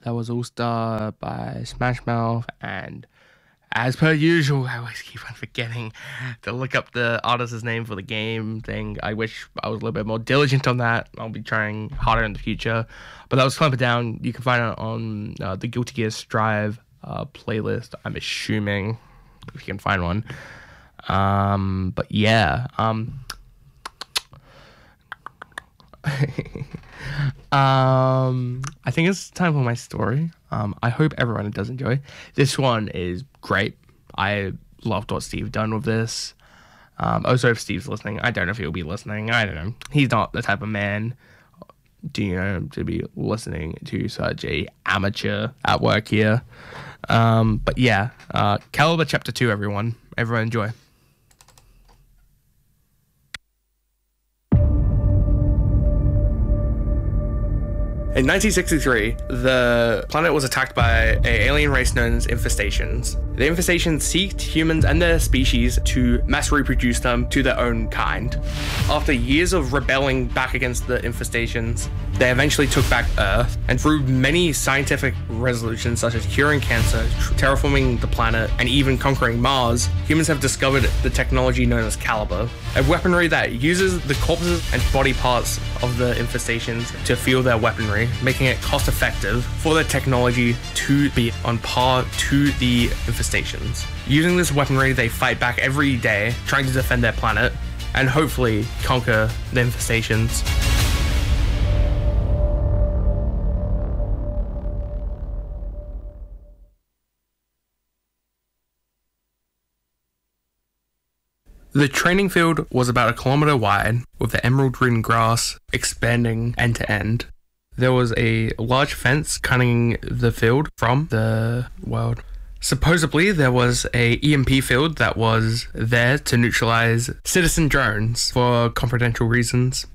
That was All Star by Smash Mouth, and as per usual, I always keep on forgetting to look up the artist's name for the game thing. I wish I was a little bit more diligent on that. I'll be trying harder in the future. But that was Clamp It Down. You can find it on the Guilty Gear Strive playlist, I'm assuming, if you can find one. But yeah. I think it's time for my story. I hope everyone does enjoy. This one is great. I loved what Steve done with this. Also, if Steve's listening, I don't know if he'll be listening. I don't know. He's not the type of man, to be listening to such a amateur at work here. But yeah, Caliber Chapter 2, everyone. Everyone enjoy. In 1963, the planet was attacked by an alien race known as infestations. The infestations seeked humans and their species to mass reproduce them to their own kind. After years of rebelling back against the infestations, they eventually took back Earth, and through many scientific resolutions such as curing cancer, terraforming the planet, and even conquering Mars, humans have discovered the technology known as Caliber, a weaponry that uses the corpses and body parts of the infestations to fuel their weaponry, making it cost effective for the technology to be on par to the infestations. Using this weaponry, they fight back every day, trying to defend their planet, and hopefully conquer the infestations. The training field was about 1 kilometer wide, with the emerald green grass expanding end to end. There was a large fence cutting the field from the world. Supposedly, there was a EMP field that was there to neutralize citizen drones for confidential reasons.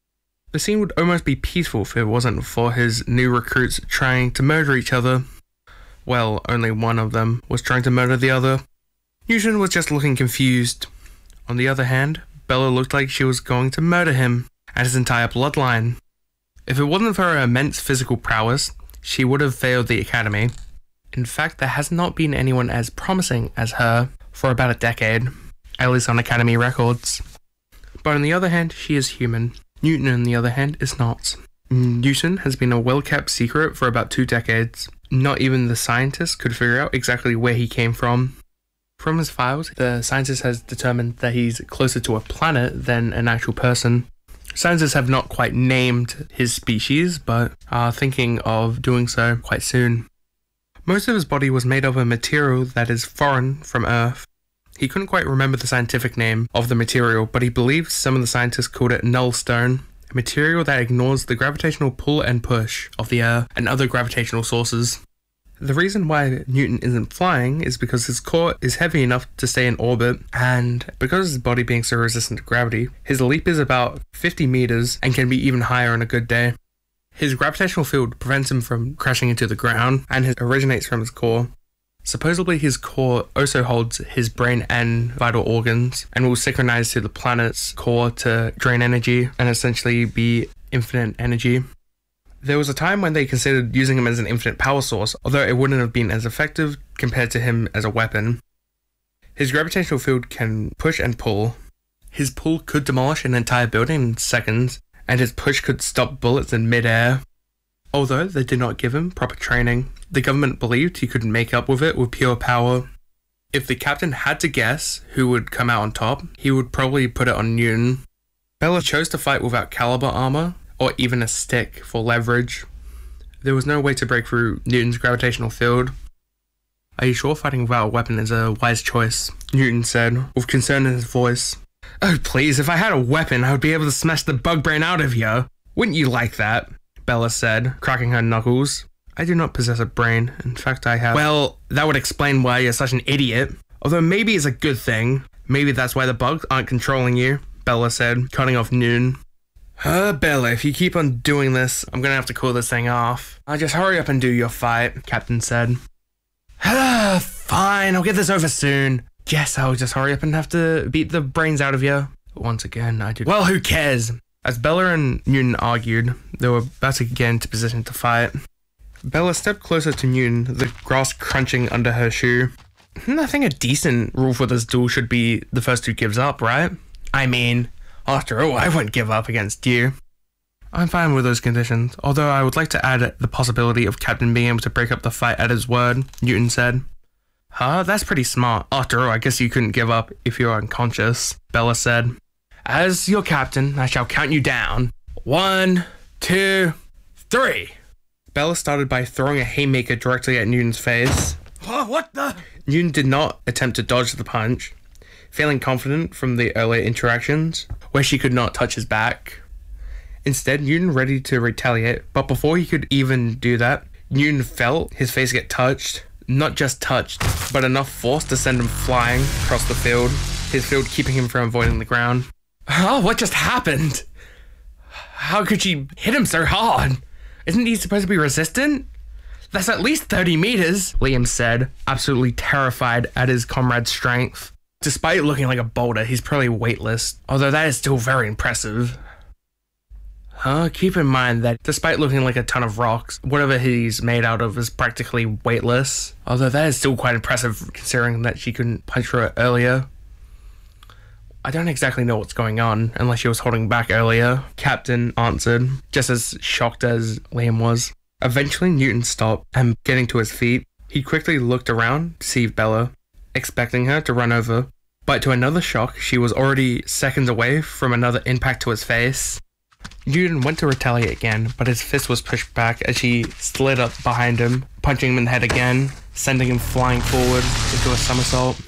The scene would almost be peaceful if it wasn't for his new recruits trying to murder each other. Well, only one of them was trying to murder the other. Newton was just looking confused. On the other hand, Bella looked like she was going to murder him and his entire bloodline. If it wasn't for her immense physical prowess, she would have failed the academy. In fact, there has not been anyone as promising as her for about a decade, at least on academy records. But on the other hand, she is human. Newton, on the other hand, is not. Newton has been a well-kept secret for about 2 decades. Not even the scientists could figure out exactly where he came from. From his files, the scientist has determined that he's closer to a planet than an actual person. Scientists have not quite named his species, but are thinking of doing so quite soon. Most of his body was made of a material that is foreign from Earth. He couldn't quite remember the scientific name of the material, but he believes some of the scientists called it nullstone, a material that ignores the gravitational pull and push of the Earth and other gravitational sources. The reason why Newton isn't flying is because his core is heavy enough to stay in orbit, and because of his body being so resistant to gravity, his leap is about 50 meters and can be even higher on a good day. His gravitational field prevents him from crashing into the ground, and it originates from his core. Supposedly his core also holds his brain and vital organs, and will synchronize to the planet's core to drain energy and essentially be infinite energy. There was a time when they considered using him as an infinite power source, although it wouldn't have been as effective compared to him as a weapon. His gravitational field can push and pull. His pull could demolish an entire building in seconds, and his push could stop bullets in mid-air. Although they did not give him proper training, the government believed he could make up with it with pure power. If the captain had to guess who would come out on top, he would probably put it on Newton. Bella chose to fight without caliber armor, or even a stick for leverage. There was no way to break through Newton's gravitational field. "Are you sure fighting without a weapon is a wise choice?" Newton said, with concern in his voice. "Oh please, if I had a weapon, I would be able to smash the bug brain out of you. Wouldn't you like that?" Bella said, cracking her knuckles. "I do not possess a brain. In fact, I have..." "Well, that would explain why you're such an idiot. Although maybe it's a good thing. Maybe that's why the bugs aren't controlling you," Bella said, cutting off Newton. Bella, if you keep on doing this, I'm gonna have to call this thing off. Just hurry up and do your fight," Captain said. "Fine, I'll get this over soon. Yes, I'll just hurry up and have to beat the brains out of you." Once again, I do. "Well, who cares?" As Bella and Newton argued, they were about to get into position to fight. Bella stepped closer to Newton, the grass crunching under her shoe. I think a decent rule for this duel should be the first who gives up, right? I mean, after all, I won't give up against you. I'm fine with those conditions, although I would like to add the possibility of Captain being able to break up the fight at his word, Newton said. Huh? That's pretty smart. After all, I guess you couldn't give up if you're unconscious, Bella said. As your captain, I shall count you down. 1, 2, 3. Bella started by throwing a haymaker directly at Newton's face. What the? Newton did not attempt to dodge the punch, feeling confident from the earlier interactions, where she could not touch his back. Instead, Newton ready to retaliate, but before he could even do that, Newton felt his face get touched. Not just touched, but enough force to send him flying across the field, his field keeping him from avoiding the ground. Oh, what just happened? How could she hit him so hard? Isn't he supposed to be resistant? That's at least 30 meters, Liam said, absolutely terrified at his comrade's strength. Despite looking like a boulder, he's probably weightless, although that is still very impressive. Keep in mind that despite looking like a ton of rocks, whatever he's made out of is practically weightless, although that is still quite impressive considering that she couldn't punch through it earlier. I don't exactly know what's going on, unless she was holding back earlier, Captain answered, just as shocked as Liam was. Eventually, Newton stopped, and getting to his feet, he quickly looked around to see Bella, expecting her to run over. But to another shock, she was already seconds away from another impact to his face. Newton went to retaliate again, but his fist was pushed back as she slid up behind him, punching him in the head again, sending him flying forward into a somersault.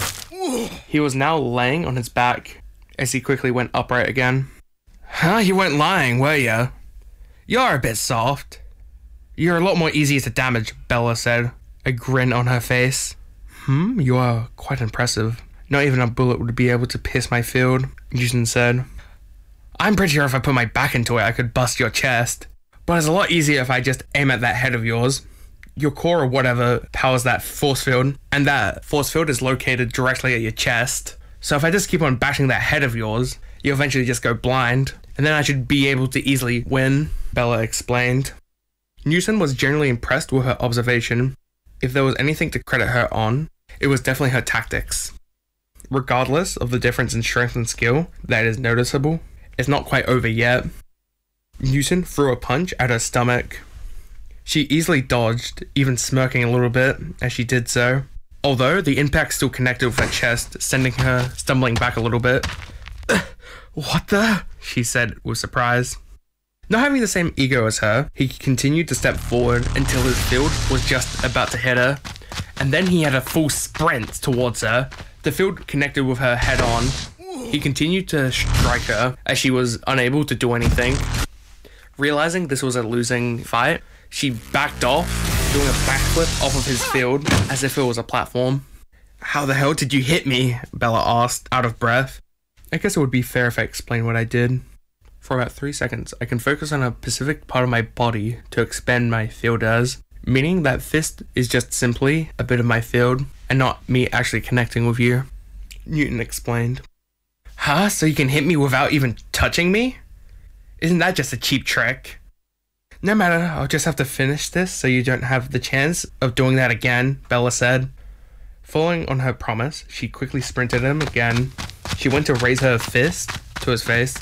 He was now laying on his back as he quickly went upright again. You weren't lying, were you? You're a bit soft. You're a lot more easy to damage, Bella said, a grin on her face. You are quite impressive. Not even a bullet would be able to pierce my field, Newton said. I'm pretty sure if I put my back into it, I could bust your chest. But it's a lot easier if I just aim at that head of yours. Your core or whatever powers that force field, and that force field is located directly at your chest. So if I just keep on bashing that head of yours, you eventually just go blind, and then I should be able to easily win, Bella explained. Newton was generally impressed with her observation. If there was anything to credit her on, it was definitely her tactics. Regardless of the difference in strength and skill that is noticeable, it's not quite over yet. Newton threw a punch at her stomach. She easily dodged, even smirking a little bit as she did so, although the impact still connected with her chest, sending her stumbling back a little bit. What the? She said with surprise. Not having the same ego as her, he continued to step forward until his field was just about to hit her, and then he had a full sprint towards her. The field connected with her head on. He continued to strike her as she was unable to do anything. Realizing this was a losing fight, she backed off, doing a backflip off of his field as if it was a platform. How the hell did you hit me? Bella asked, out of breath. I guess it would be fair if I explained what I did. For about 3 seconds, I can focus on a specific part of my body to expand my field as, meaning that fist is just simply a bit of my field and not me actually connecting with you, Newton explained. So you can hit me without even touching me? Isn't that just a cheap trick? No matter, I'll just have to finish this so you don't have the chance of doing that again, Bella said. Following on her promise, she quickly sprinted him again. She went to raise her fist to his face.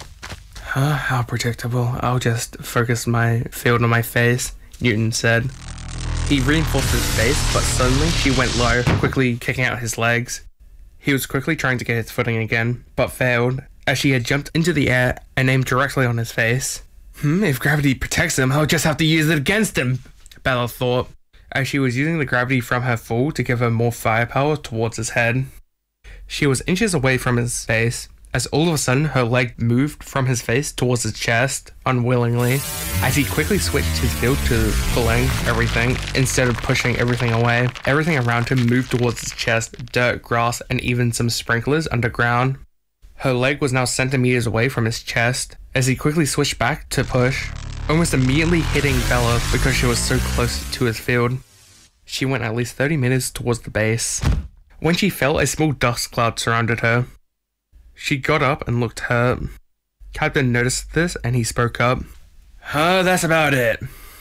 How predictable. I'll just focus my field on my face, Newton said. He reinforced his face, but suddenly she went low, quickly kicking out his legs. He was quickly trying to get his footing again, but failed, as she had jumped into the air and aimed directly on his face. If gravity protects him, I'll just have to use it against him, Bella thought, as she was using the gravity from her fall to give her more firepower towards his head. She was inches away from his face, as all of a sudden her leg moved from his face towards his chest, unwillingly, as he quickly switched his field to pulling everything instead of pushing everything away. Everything around him moved towards his chest, dirt, grass, and even some sprinklers underground. Her leg was now centimeters away from his chest, as he quickly switched back to push, almost immediately hitting Bella because she was so close to his field. She went at least 30 meters towards the base. When she fell, a small dust cloud surrounded her. She got up and looked hurt. Captain noticed this and he spoke up. That's about it.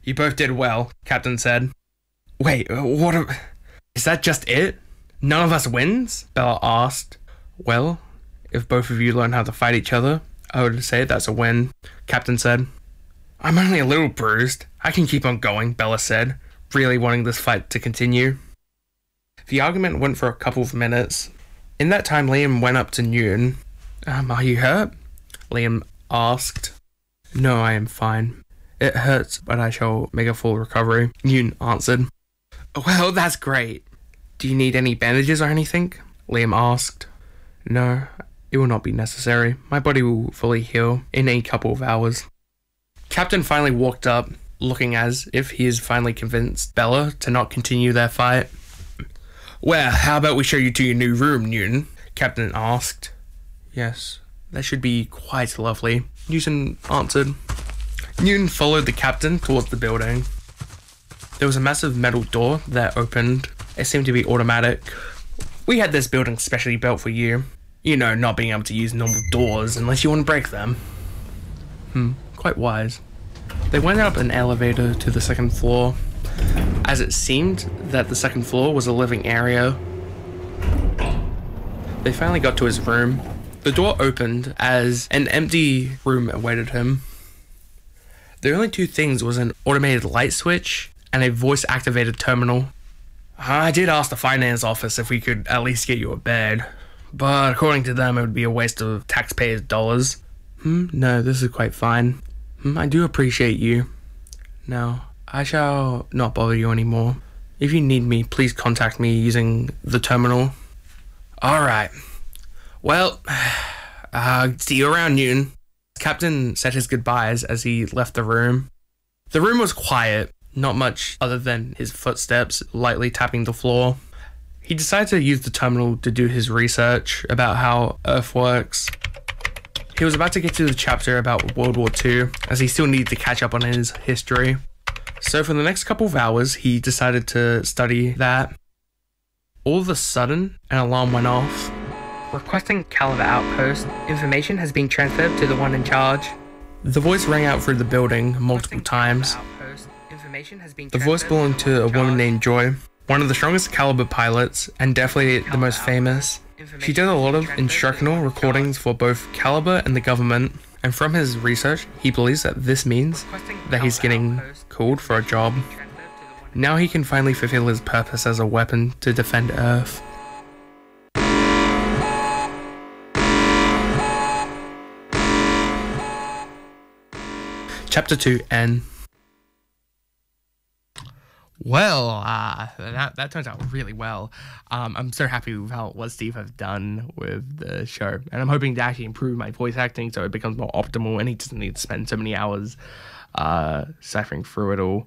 You both did well, Captain said. Wait, is that just it? None of us wins? Bella asked. Well, if both of you learn how to fight each other, I would say that's a win, Captain said. I'm only a little bruised. I can keep on going, Bella said, really wanting this fight to continue. The argument went for a couple of minutes. In that time, Liam went up to Noon. Are you hurt? Liam asked. No, I am fine. It hurts, but I shall make a full recovery, Noon answered. Well, that's great. Do you need any bandages or anything? Liam asked. No, it will not be necessary. My body will fully heal in a couple of hours. Captain finally walked up, looking as if he is finally convinced Bella to not continue their fight. Well, how about we show you to your new room, Newton? Captain asked. Yes, that should be quite lovely, Newton answered. Newton followed the captain towards the building. There was a massive metal door that opened. It seemed to be automatic. We had this building specially built for you. You know, not being able to use normal doors unless you want to break them. Quite wise. They went up an elevator to the second floor, as it seemed that the second floor was a living area. They finally got to his room. The door opened as an empty room awaited him. The only two things was an automated light switch and a voice-activated terminal. I did ask the finance office if we could at least get you a bed, but according to them it would be a waste of taxpayers' dollars. No, this is quite fine. I do appreciate you. Now, I shall not bother you anymore. If you need me, please contact me using the terminal. Alright. Well, see you around, Newton. Captain said his goodbyes as he left the room. The room was quiet, not much other than his footsteps lightly tapping the floor. He decided to use the terminal to do his research about how Earth works. He was about to get to the chapter about World War II, as he still needed to catch up on his history. So for the next couple of hours, he decided to study that. All of a sudden, an alarm went off. Requesting Caliber Outpost, information has been transferred to the one in charge. The voice rang out through the building multiple times. The voice belonged to a woman named Joy, one of the strongest Caliber pilots, and definitely the most famous. She did a lot of instructional recordings for both Caliber and the government, and from his research, he believes that this means that he's getting called for a job. Now he can finally fulfill his purpose as a weapon to defend Earth. Chapter 2, N. Well, that turns out really well. I'm so happy with what Steve has done with the show, and I'm hoping to actually improve my voice acting so it becomes more optimal, and he doesn't need to spend so many hours ciphering through it all.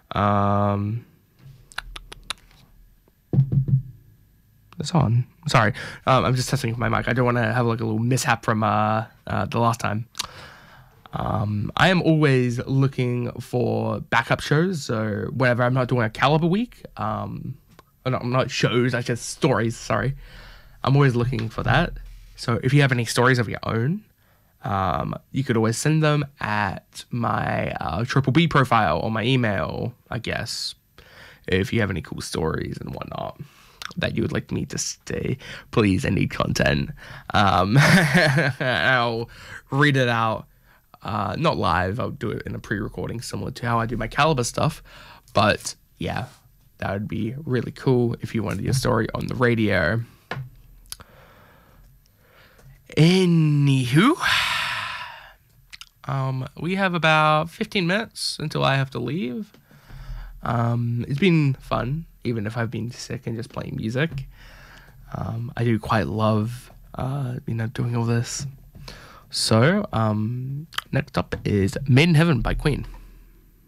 It's on. Sorry, I'm just testing with my mic. I don't want to have like a little mishap from the last time. I am always looking for backup shows, so whenever I'm not doing a Caliber week, not shows, I just stories, sorry. I'm always looking for that. So if you have any stories of your own, you could always send them at my Triple B profile or my email, I guess, if you have any cool stories and whatnot that you would like me to say. Please, I need content. I'll read it out. Not live, I'll do it in a pre-recording similar to how I do my Caliber stuff, but yeah, that would be really cool if you wanted your story on the radio. Anywho, we have about 15 minutes until I have to leave. It's been fun, even if I've been sick and just playing music. I do quite love, doing all this. So, next up is Made in Heaven by Queen.